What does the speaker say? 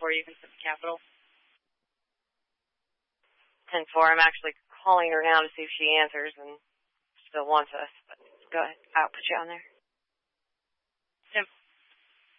for you, Mississippi Capital. 10-4. I'm actually calling her now to see if she answers and still wants us. But go ahead. I'll put you on there.